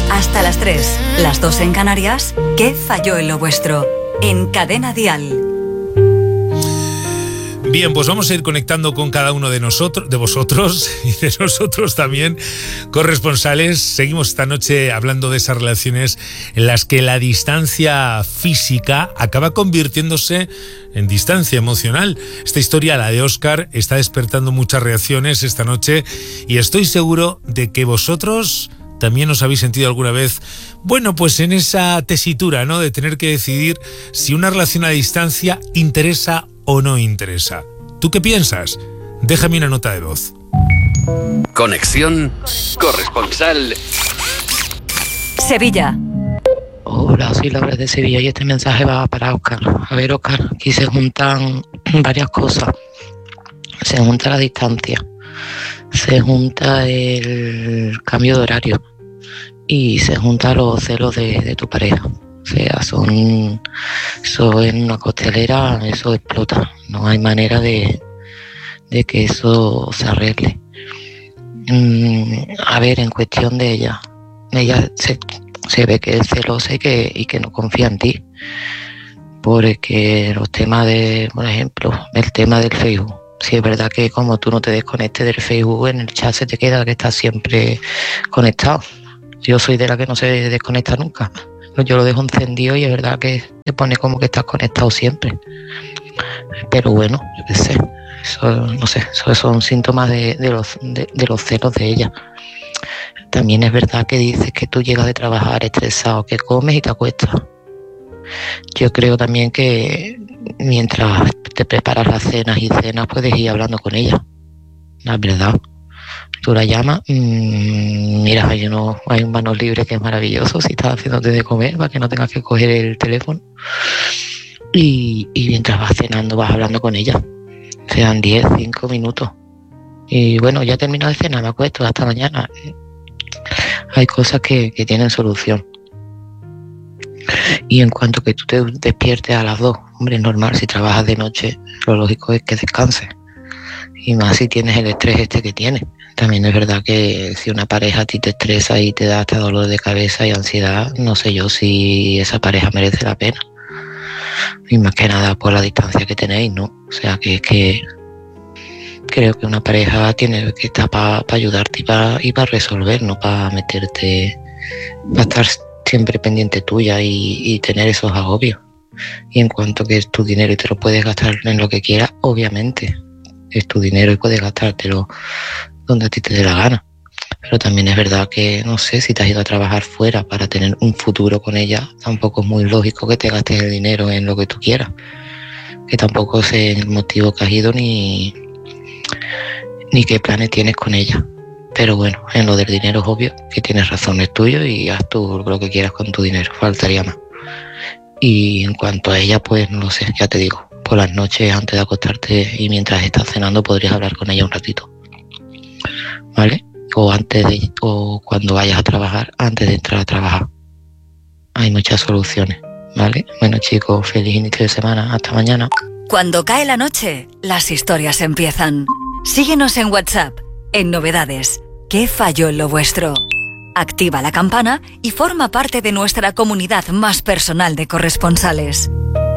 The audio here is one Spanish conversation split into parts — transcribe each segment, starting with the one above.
Hasta las 3, las 2 en Canarias. ¿Qué falló en lo vuestro? En Cadena Dial. Bien, pues vamos a ir conectando con cada uno de nosotros, de vosotros y de nosotros también, corresponsales. Seguimos esta noche hablando de esas relaciones en las que la distancia física acaba convirtiéndose en distancia emocional. Esta historia, la de Óscar, está despertando muchas reacciones esta noche y estoy seguro de que vosotros también os habéis sentido alguna vez, bueno, pues en esa tesitura, ¿no?, de tener que decidir si una relación a distancia interesa o no interesa. ¿Tú qué piensas? Déjame una nota de voz. Conexión corresponsal Sevilla. Hola, soy Laura de Sevilla y este mensaje va para Óscar. A ver, Óscar, aquí se juntan varias cosas. Se junta la distancia, se junta el cambio de horario y se juntan los celos de tu pareja. O sea, eso en una costelera, eso explota. No hay manera de que eso se arregle. A ver, en cuestión de ella se ve que es celosa y que no confía en ti. Porque los temas por ejemplo, el tema del Facebook. Sí, es verdad que como tú no te desconectes del Facebook, en el chat se te queda que estás siempre conectado. Yo soy de la que no se desconecta nunca. Yo lo dejo encendido y es verdad que te pone como que estás conectado siempre. Pero bueno, yo qué sé. Eso, no sé, eso son síntomas de los celos de ella. También es verdad que dices que tú llegas de trabajar estresado, que comes y te acuestas. Yo creo también que mientras te preparas las cenas y cenas puedes ir hablando con ella. La verdad. Tú la llamas, mira, hay un manos libres que es maravilloso si estás haciéndote de comer para que no tengas que coger el teléfono. Y mientras vas cenando vas hablando con ella. Sean 10, 5 minutos. Y bueno, ya he terminado de cenar, me acuesto, hasta mañana. Hay cosas que tienen solución. Y en cuanto que tú te despiertes a las 2, hombre, es normal, si trabajas de noche, lo lógico es que descanses. Y más si tienes el estrés este que tienes. También es verdad que si una pareja a ti te estresa y te da hasta dolor de cabeza y ansiedad, no sé yo si esa pareja merece la pena. Y más que nada por la distancia que tenéis, ¿no? O sea que creo que una pareja tiene que estar para ayudarte y para resolver, no para meterte, para estar siempre pendiente tuya y tener esos agobios. Y en cuanto que es tu dinero y te lo puedes gastar en lo que quieras, obviamente es tu dinero y puedes gastártelo donde a ti te dé la gana. Pero también es verdad que, no sé, si te has ido a trabajar fuera para tener un futuro con ella, tampoco es muy lógico que te gastes el dinero en lo que tú quieras. Que tampoco sé el motivo que has ido ni qué planes tienes con ella. Pero bueno, en lo del dinero es obvio que tienes razón, es tuyo y haz tú lo que quieras con tu dinero, faltaría más. Y en cuanto a ella, pues no lo sé, ya te digo, por las noches antes de acostarte y mientras estás cenando podrías hablar con ella un ratito, ¿vale? O cuando vayas a trabajar, antes de entrar a trabajar. Hay muchas soluciones, ¿vale? Bueno, chicos, feliz inicio de semana, hasta mañana. Cuando cae la noche, las historias empiezan. Síguenos en WhatsApp, en Novedades. ¿Qué falló en lo vuestro? Activa la campana y forma parte de nuestra comunidad más personal de corresponsales.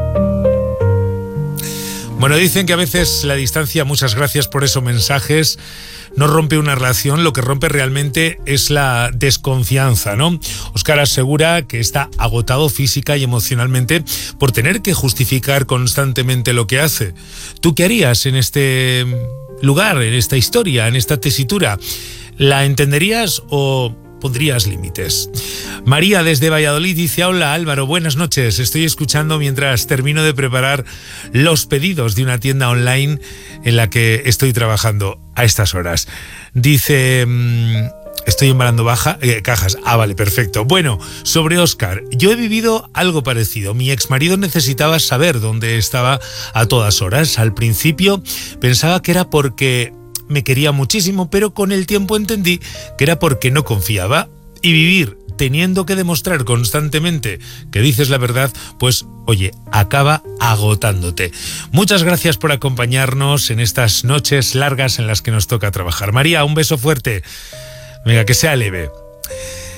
Bueno, dicen que a veces la distancia, muchas gracias por esos mensajes, no rompe una relación, lo que rompe realmente es la desconfianza, ¿no? Óscar asegura que está agotado física y emocionalmente por tener que justificar constantemente lo que hace. ¿Tú qué harías en este lugar, en esta historia, en esta tesitura? ¿La entenderías o pondrías límites? María desde Valladolid dice: hola Álvaro, buenas noches, estoy escuchando mientras termino de preparar los pedidos de una tienda online en la que estoy trabajando a estas horas. Dice: estoy embalando cajas. Ah, vale, perfecto. Bueno, sobre Óscar, yo he vivido algo parecido. Mi exmarido necesitaba saber dónde estaba a todas horas. Al principio pensaba que era porque me quería muchísimo, pero con el tiempo entendí que era porque no confiaba. Y vivir teniendo que demostrar constantemente que dices la verdad, pues oye, acaba agotándote. Muchas gracias por acompañarnos en estas noches largas en las que nos toca trabajar. María, un beso fuerte. Venga, que sea leve.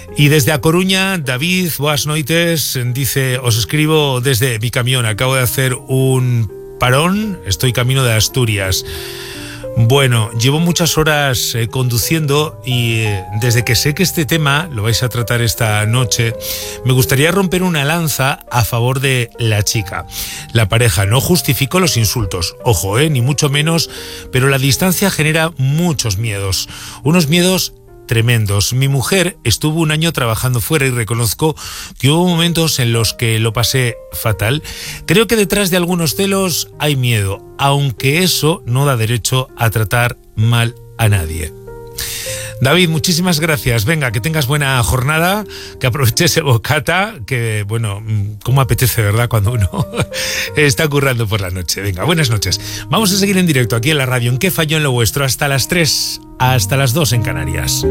Y desde A Coruña, David, boas noites, dice, os escribo desde mi camión, acabo de hacer un parón, estoy camino de Asturias. Bueno, llevo muchas horas conduciendo y desde que sé que este tema lo vais a tratar esta noche, me gustaría romper una lanza a favor de la chica, la pareja. No justifico los insultos, ojo, ni mucho menos, pero la distancia genera muchos miedos, unos miedos tremendos. Mi mujer estuvo un año trabajando fuera y reconozco que hubo momentos en los que lo pasé fatal. Creo que detrás de algunos celos hay miedo, aunque eso no da derecho a tratar mal a nadie. David, muchísimas gracias. Venga, que tengas buena jornada, que aproveches el bocata, que, bueno, cómo apetece, ¿verdad?, cuando uno está currando por la noche. Venga, buenas noches. Vamos a seguir en directo aquí en la radio, en ¿Qué falló en lo vuestro? Hasta las 3, hasta las 2 en Canarias.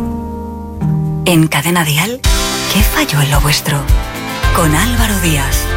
En Cadena Dial, ¿Qué falló en lo vuestro? Con Álvaro Díaz.